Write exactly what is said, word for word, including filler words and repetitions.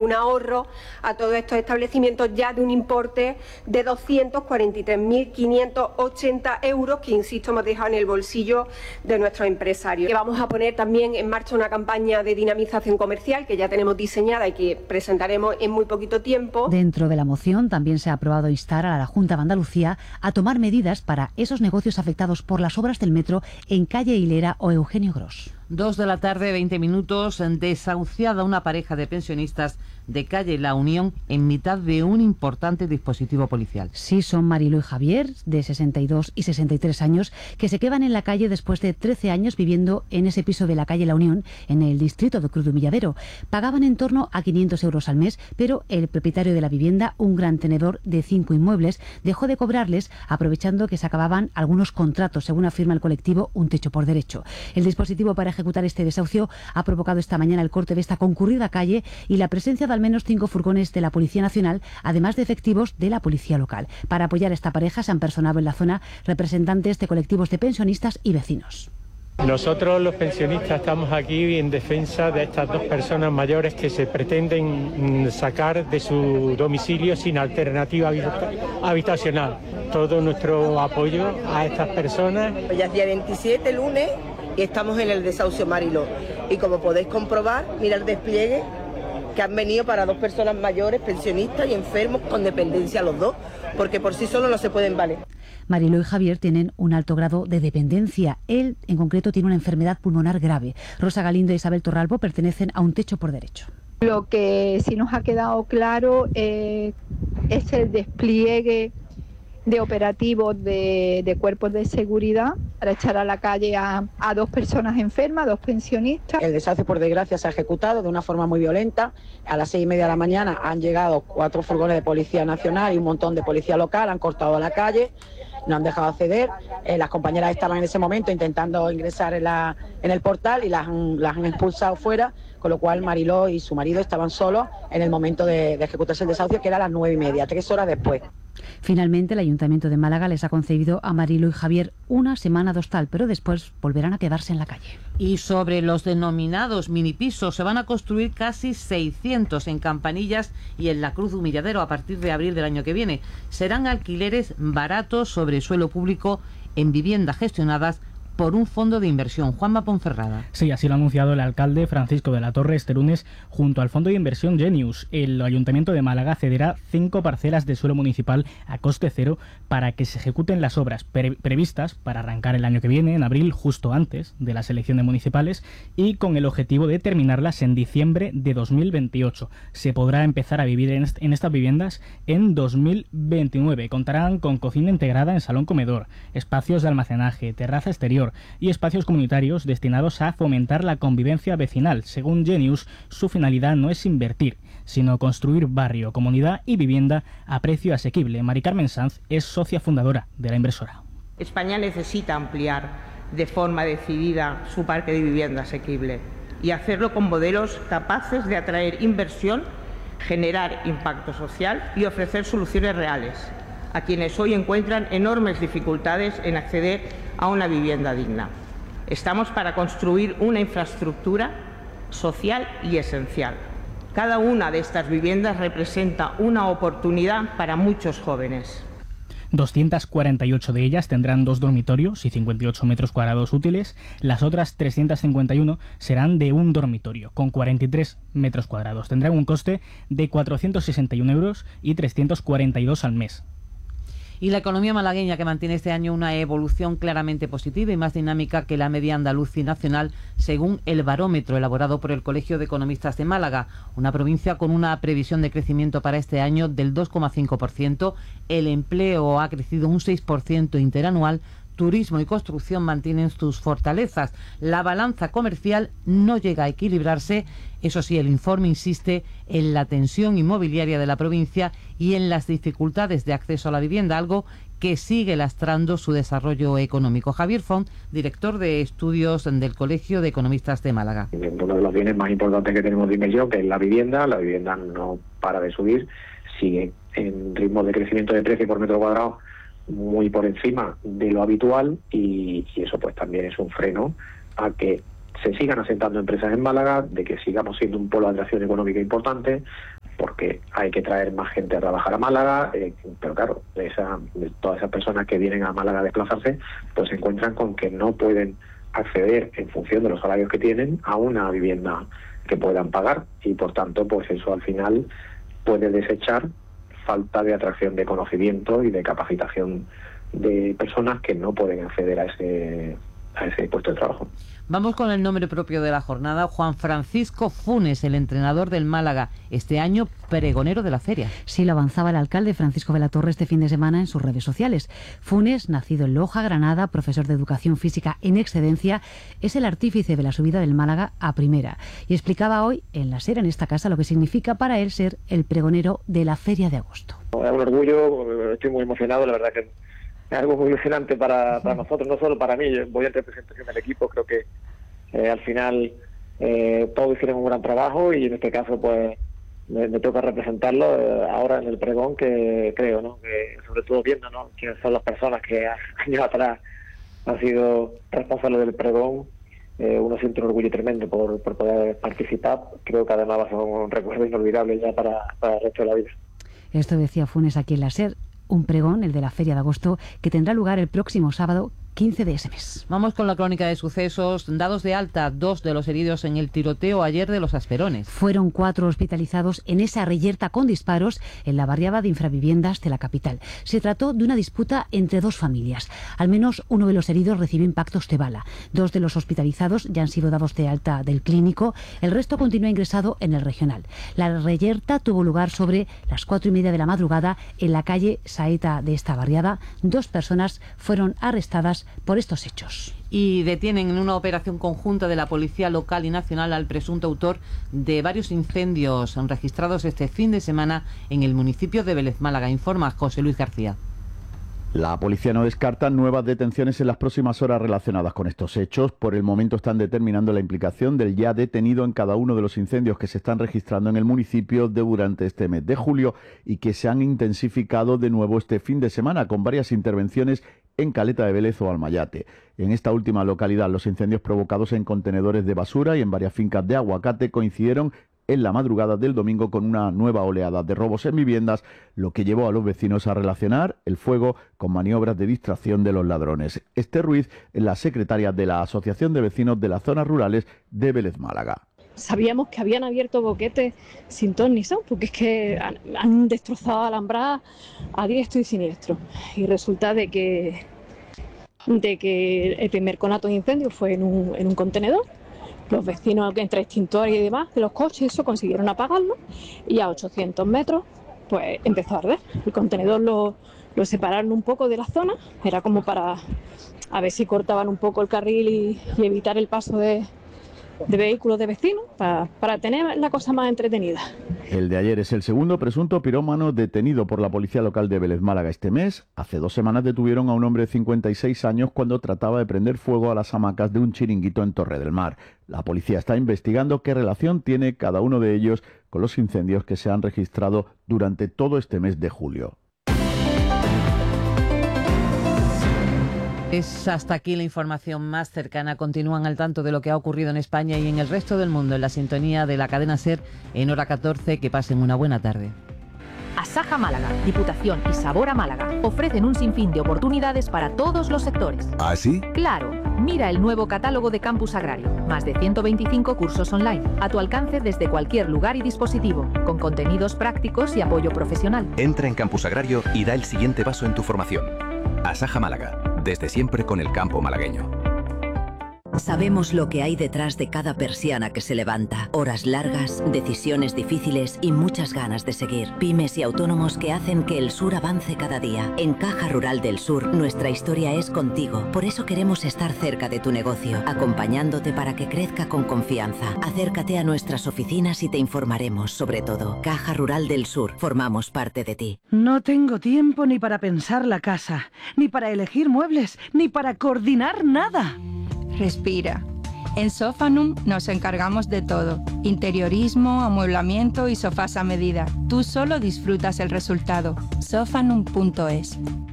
un ahorro a todos estos establecimientos ya de un importe de doscientos cuarenta y tres mil quinientos ochenta euros que, insisto, hemos dejado en el bolsillo de nuestros empresarios. Que vamos a poner también en marcha una campaña de dinamización comercial que ya tenemos diseñada y que presentaremos en muy poquito tiempo. Dentro de la moción también se ha aprobado instar a la Junta de Andalucía a tomar medidas para esos negocios afectados por las obras del metro en calle Hilera o Eugenio Gros. Dos de la tarde, veinte minutos, desahuciada una pareja de pensionistas de calle La Unión en mitad de un importante dispositivo policial. Sí, son Mariló y Javier, de sesenta y dos y sesenta y tres años, que se quedan en la calle después de trece años viviendo en ese piso de la calle La Unión, en el distrito de Cruz de Humilladero. Pagaban en torno a quinientos euros al mes, pero el propietario de la vivienda, un gran tenedor de cinco inmuebles, dejó de cobrarles, aprovechando que se acababan algunos contratos, según afirma el colectivo Un Techo por Derecho. El dispositivo para ejecutar este desahucio ha provocado esta mañana el corte de esta concurrida calle y la presencia de al menos cinco furgones de la Policía Nacional, además de efectivos de la Policía Local. Para apoyar a esta pareja se han personado en la zona representantes de colectivos de pensionistas y vecinos. Nosotros los pensionistas estamos aquí en defensa de estas dos personas mayores que se pretenden sacar de su domicilio sin alternativa habitacional. Todo nuestro apoyo a estas personas. Ya es día veintisiete, lunes, y estamos en el desahucio Mariló. Y como podéis comprobar, mira el despliegue que han venido para dos personas mayores, pensionistas y enfermos con dependencia los dos, porque por sí solos no se pueden valer. Mariló y Javier tienen un alto grado de dependencia. Él, en concreto, tiene una enfermedad pulmonar grave. Rosa Galindo e Isabel Torralbo pertenecen a Un Techo por Derecho. Lo que sí nos ha quedado claro eh, es el despliegue de operativos de, de cuerpos de seguridad para echar a la calle a, a dos personas enfermas, dos pensionistas. El desahucio, por desgracia, se ha ejecutado de una forma muy violenta. A las seis y media de la mañana han llegado cuatro furgones de Policía Nacional y un montón de policía local, han cortado la calle, no han dejado acceder. Eh, las compañeras estaban en ese momento intentando ingresar en, la, en el portal y las han, las han expulsado fuera, con lo cual Mariló y su marido estaban solos en el momento de, de ejecutarse el desahucio, que era a las nueve y media, tres horas después. Finalmente, el Ayuntamiento de Málaga les ha concedido a Mariló y Javier una semana de hostal, pero después volverán a quedarse en la calle. Y sobre los denominados minipisos, se van a construir casi seiscientos en Campanillas y en la Cruz de Humilladero a partir de abril del año que viene. Serán alquileres baratos sobre suelo público en viviendas gestionadas por un fondo de inversión. Juanma Ponferrada. Sí, así lo ha anunciado el alcalde Francisco de la Torre este lunes junto al fondo de inversión Genius. El Ayuntamiento de Málaga cederá cinco parcelas de suelo municipal a coste cero para que se ejecuten las obras pre previstas para arrancar el año que viene, en abril, justo antes de las elecciones municipales, y con el objetivo de terminarlas en diciembre de dos mil veintiocho. Se podrá empezar a vivir en, est en estas viviendas en dos mil veintinueve. Contarán con cocina integrada en salón-comedor, espacios de almacenaje, terraza exterior y espacios comunitarios destinados a fomentar la convivencia vecinal. Según Genius, su finalidad no es invertir, sino construir barrio, comunidad y vivienda a precio asequible. Mari Carmen Sanz es socia fundadora de la inversora. España necesita ampliar de forma decidida su parque de vivienda asequible y hacerlo con modelos capaces de atraer inversión, generar impacto social y ofrecer soluciones reales a quienes hoy encuentran enormes dificultades en acceder a una vivienda digna. Estamos para construir una infraestructura social y esencial. Cada una de estas viviendas representa una oportunidad para muchos jóvenes. doscientas cuarenta y ocho de ellas tendrán dos dormitorios y cincuenta y ocho metros cuadrados útiles. Las otras trescientas cincuenta y uno serán de un dormitorio, con cuarenta y tres metros cuadrados. Tendrán un coste de cuatrocientos sesenta y un euros y trescientos cuarenta y dos al mes. Y la economía malagueña, que mantiene este año una evolución claramente positiva y más dinámica que la media andaluz y nacional, según el barómetro elaborado por el Colegio de Economistas de Málaga, una provincia con una previsión de crecimiento para este año del dos coma cinco por ciento, el empleo ha crecido un seis por ciento interanual, turismo y construcción mantienen sus fortalezas. La balanza comercial no llega a equilibrarse. Eso sí, el informe insiste en la tensión inmobiliaria de la provincia y en las dificultades de acceso a la vivienda, algo que sigue lastrando su desarrollo económico. Javier Font, director de estudios del Colegio de Economistas de Málaga. Uno de los bienes más importantes que tenemos de inversión, que es la vivienda, la vivienda no para de subir, sigue en ritmo de crecimiento de precio por metro cuadrado muy por encima de lo habitual y, y eso pues también es un freno a que se sigan asentando empresas en Málaga, de que sigamos siendo un polo de atracción económica importante. que hay que traer más gente a trabajar a Málaga, eh, pero claro, esa, todas esas personas que vienen a Málaga a desplazarse, pues se encuentran con que no pueden acceder en función de los salarios que tienen a una vivienda que puedan pagar, y por tanto pues eso al final puede desechar falta de atracción de conocimiento y de capacitación de personas que no pueden acceder a ese, a ese puesto de trabajo. Vamos con el nombre propio de la jornada. Juan Francisco Funes, el entrenador del Málaga, este año pregonero de la feria. Sí, lo avanzaba el alcalde Francisco de la Torre este fin de semana en sus redes sociales. Funes, nacido en Loja, Granada, profesor de educación física en excedencia, es el artífice de la subida del Málaga a primera. Y explicaba hoy en la SER, en esta casa, lo que significa para él ser el pregonero de la feria de agosto. Es un orgullo, estoy muy emocionado, la verdad que es algo muy ilusionante para, para nosotros, no solo para mí. Voy en representación del equipo, creo que eh, al final eh, todos hicieron un gran trabajo y en este caso pues me, me toca representarlo eh, ahora en el pregón, que creo, ¿no? Que sobre todo viendo, ¿no?, quiénes son las personas que años atrás han sido responsables del pregón, eh, uno siente un orgullo tremendo por, por poder participar. Creo que además va a ser un recuerdo inolvidable ya para, para el resto de la vida. Esto decía Funes aquí en la SER. Un pregón, el de la Feria de Agosto, que tendrá lugar el próximo sábado quince de ese mes. Vamos con la crónica de sucesos. Dados de alta dos de los heridos en el tiroteo ayer de Los Asperones. Fueron cuatro hospitalizados en esa reyerta con disparos en la barriada de infraviviendas de la capital. Se trató de una disputa entre dos familias. Al menos uno de los heridos recibió impactos de bala. Dos de los hospitalizados ya han sido dados de alta del clínico. El resto continúa ingresado en el regional. La reyerta tuvo lugar sobre las cuatro y media de la madrugada en la calle Saeta de esta barriada. Dos personas fueron arrestadas por estos hechos. Y detienen en una operación conjunta de la Policía Local y Nacional al presunto autor de varios incendios registrados este fin de semana en el municipio de Vélez Málaga. Informa José Luis García. La policía no descarta nuevas detenciones en las próximas horas relacionadas con estos hechos. Por el momento están determinando la implicación del ya detenido en cada uno de los incendios que se están registrando en el municipio de durante este mes de julio y que se han intensificado de nuevo este fin de semana con varias intervenciones en Caleta de Vélez o Almayate. En esta última localidad, los incendios provocados en contenedores de basura y en varias fincas de aguacate coincidieron en la madrugada del domingo con una nueva oleada de robos en viviendas, lo que llevó a los vecinos a relacionar el fuego con maniobras de distracción de los ladrones. Esther Ruiz es la secretaria de la Asociación de Vecinos de las Zonas Rurales de Vélez Málaga. Sabíamos que habían abierto boquetes sin ton ni son, porque es que han, han destrozado alambradas a diestro y siniestro. Y resulta de que, de que el primer conato de incendio fue en un, en un contenedor. Los vecinos, entre extintores y demás, de los coches, eso consiguieron apagarlo, y a ochocientos metros pues empezó a arder. El contenedor lo, lo separaron un poco de la zona, era como para a ver si cortaban un poco el carril y, y evitar el paso de... de vehículos de vecinos, para, para tener la cosa más entretenida. El de ayer es el segundo presunto pirómano detenido por la Policía Local de Vélez Málaga este mes. Hace dos semanas detuvieron a un hombre de cincuenta y seis años cuando trataba de prender fuego a las hamacas de un chiringuito en Torre del Mar. La policía está investigando qué relación tiene cada uno de ellos con los incendios que se han registrado durante todo este mes de julio. Es hasta aquí la información más cercana. Continúan al tanto de lo que ha ocurrido en España y en el resto del mundo en la sintonía de la cadena SER en hora catorce. Que pasen una buena tarde. Asaja Málaga, Diputación y Sabor a Málaga ofrecen un sinfín de oportunidades para todos los sectores. ¿Ah, sí? Claro, mira el nuevo catálogo de Campus Agrario. Más de ciento veinticinco cursos online, a tu alcance desde cualquier lugar y dispositivo, con contenidos prácticos y apoyo profesional. Entra en Campus Agrario y da el siguiente paso en tu formación. Asaja Málaga, desde siempre con el campo malagueño. Sabemos lo que hay detrás de cada persiana que se levanta. Horas largas, decisiones difíciles y muchas ganas de seguir. Pymes y autónomos que hacen que el sur avance cada día. En Caja Rural del Sur, nuestra historia es contigo. Por eso queremos estar cerca de tu negocio, acompañándote para que crezca con confianza. Acércate a nuestras oficinas y te informaremos sobre todo. Caja Rural del Sur, formamos parte de ti. No tengo tiempo ni para pensar la casa, ni para elegir muebles, ni para coordinar nada. Respira. En Sofanum nos encargamos de todo. Interiorismo, amueblamiento y sofás a medida. Tú solo disfrutas el resultado. sofanum punto es.